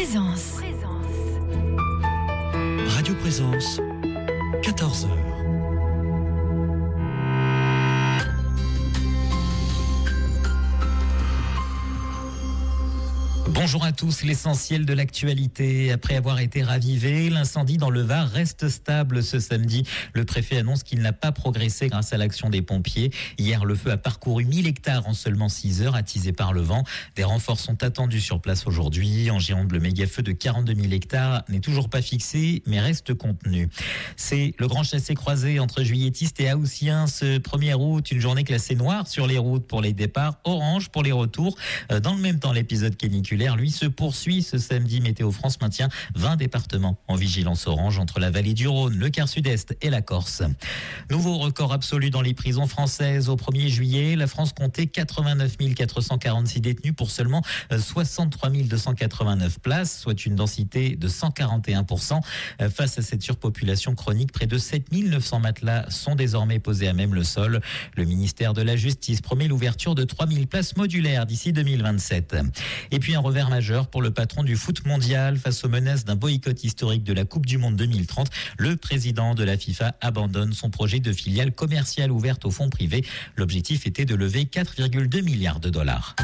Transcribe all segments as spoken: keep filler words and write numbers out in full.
Présence. Radio Présence, quatorze heures. Bonjour à tous, l'essentiel de l'actualité. Après avoir été ravivé, l'incendie dans le Var reste stable ce samedi. Le préfet annonce qu'il n'a pas progressé grâce à l'action des pompiers. Hier, le feu a parcouru mille hectares en seulement six heures, attisé par le vent. Des renforts sont attendus sur place aujourd'hui. En Gironde, le méga-feu de quarante-deux mille hectares n'est toujours pas fixé, mais reste contenu. C'est le grand chassé-croisé entre juilletistes et haussiens ce premier août. Une journée classée noire sur les routes pour les départs, orange pour les retours. Dans le même temps, l'épisode caniculaire lui se poursuit ce samedi. Météo France maintient vingt départements en vigilance orange entre la vallée du Rhône, le quart sud-est et la Corse. Nouveau record absolu dans les prisons françaises. Au premier juillet, la France comptait quatre-vingt-neuf mille quatre cent quarante-six détenus pour seulement soixante-trois mille deux cent quatre-vingt-neuf places, soit une densité de cent quarante et un pour cent. Face à cette surpopulation chronique, près de sept mille neuf cents matelas sont désormais posés à même le sol. Le ministère de la Justice promet l'ouverture de trois mille places modulaires d'ici deux mille vingt-sept. Et puis un revers majeur pour le patron du foot mondial. Face aux menaces d'un boycott historique de la Coupe du Monde deux mille trente, le président de la FIFA abandonne son projet de filiale commerciale ouverte aux fonds privés. L'objectif était de lever quatre virgule deux milliards de dollars.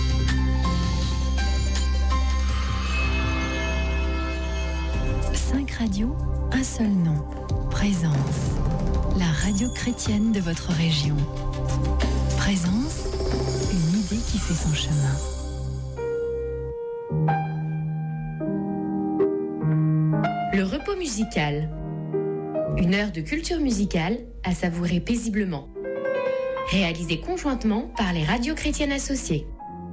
Cinq radios, un seul nom. Présence. La radio chrétienne de votre région. Présence, une idée qui fait son chemin. Le repos musical. Une heure de culture musicale à savourer paisiblement. Réalisé conjointement par les radios chrétiennes associées.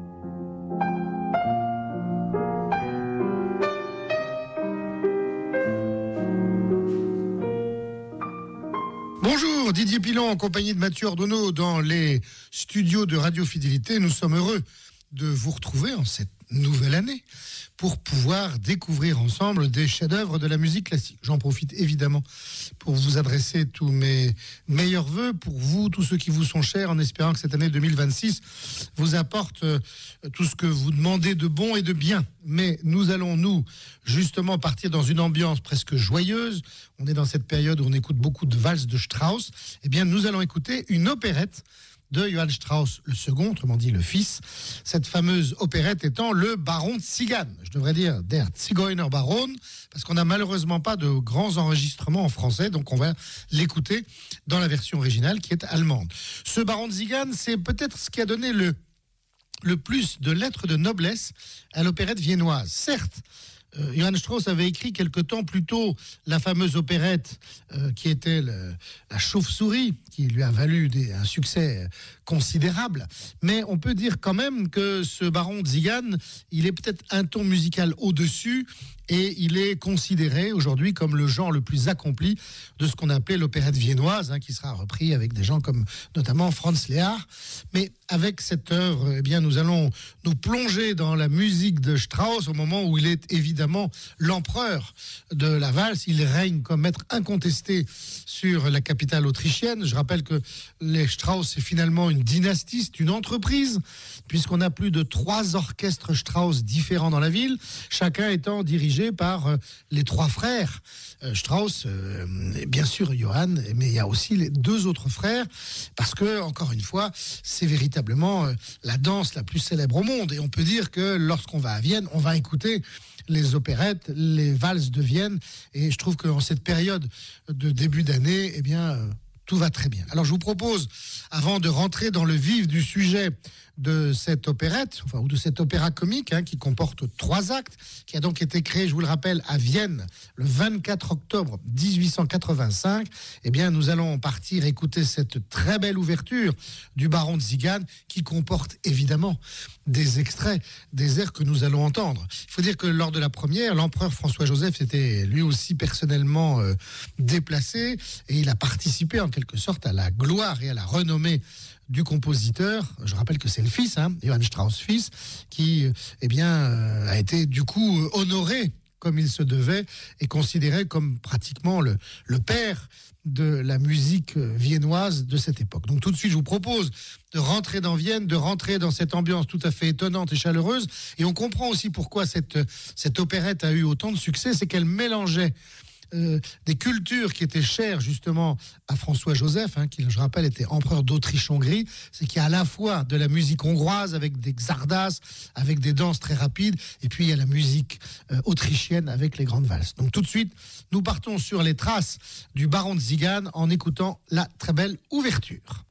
Bonjour, Didier Pilon en compagnie de Mathieu Ordonneau dans les studios de Radio Fidélité. Nous sommes heureux de vous retrouver en cette nouvelle année pour pouvoir découvrir ensemble des chefs-d'œuvre de la musique classique. J'en profite évidemment pour vous adresser tous mes meilleurs vœux pour vous, tous ceux qui vous sont chers, en espérant que cette année deux mille vingt-six vous apporte tout ce que vous demandez de bon et de bien. Mais nous allons, nous, justement partir dans une ambiance presque joyeuse. On est dans cette période où on écoute beaucoup de valses de Strauss. Eh bien, nous allons écouter une opérette de Johann Strauss le second, autrement dit le fils. Cette fameuse opérette étant le Baron de Zigan. Je devrais dire Der Zigeunerbaron, parce qu'on n'a malheureusement pas de grands enregistrements en français, donc on va l'écouter dans la version originale qui est allemande. Ce Baron de Zigan, c'est peut-être ce qui a donné le, le plus de lettres de noblesse à l'opérette viennoise. Certes, Euh, Johann Strauss avait écrit quelque temps plus tôt la fameuse opérette euh, qui était le, la chauve-souris, qui lui a valu des, un succès considérable. Mais on peut dire quand même que ce Baron de Zigan, il est peut-être un ton musical au-dessus et il est considéré aujourd'hui comme le genre le plus accompli de ce qu'on appelait l'opérette viennoise, hein, qui sera repris avec des gens comme notamment Franz Lehár. Mais avec cette œuvre, eh bien, nous allons nous plonger dans la musique de Strauss au moment où il est évidemment l'empereur de la valse. Il règne comme maître incontesté sur la capitale autrichienne. Je rappelle que les Strauss, c'est finalement une dynastie, c'est une entreprise, puisqu'on a plus de trois orchestres Strauss différents dans la ville, chacun étant dirigé par euh, les trois frères euh, Strauss, euh, et bien sûr Johann, mais il y a aussi les deux autres frères, parce que, encore une fois, c'est véritablement euh, la danse la plus célèbre au monde. Et on peut dire que lorsqu'on va à Vienne, on va écouter les opérettes, les valses de Vienne, et je trouve qu'en cette période de début d'année, eh bien, euh, tout va très bien. Alors je vous propose, avant de rentrer dans le vif du sujet de cette opérette, enfin, ou de cet opéra comique, hein, qui comporte trois actes, qui a donc été créé, je vous le rappelle, à Vienne le vingt-quatre octobre dix-huit cent quatre-vingt-cinq, eh bien, nous allons partir écouter cette très belle ouverture du Baron de Zigan, qui comporte évidemment des extraits, des airs que nous allons entendre. Il faut dire que lors de la première, l'empereur François-Joseph s'était lui aussi personnellement euh, déplacé, et il a participé en quelque sorte à la gloire et à la renommée du compositeur. Je rappelle que c'est le fils, hein, Johann Strauss fils, qui eh bien, euh, a été du coup honoré comme il se devait, est considéré comme pratiquement le, le père de la musique viennoise de cette époque. Donc tout de suite, je vous propose de rentrer dans Vienne, de rentrer dans cette ambiance tout à fait étonnante et chaleureuse. Et on comprend aussi pourquoi cette, cette opérette a eu autant de succès, c'est qu'elle mélangeait Euh, des cultures qui étaient chères justement à François-Joseph, hein, qui, je rappelle, était empereur d'Autriche-Hongrie. C'est qu'il y a à la fois de la musique hongroise avec des czardas, avec des danses très rapides, et puis il y a la musique euh, autrichienne avec les grandes valses. Donc tout de suite, nous partons sur les traces du baron de Zigan en écoutant la très belle ouverture.